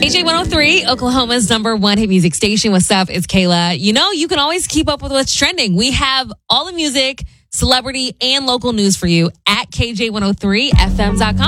KJ103, Oklahoma's #1 hit music station. What's up? It's Kayla. You know, you can always keep up with what's trending. We have all the music, celebrity, and local news for you at KJ103FM.com.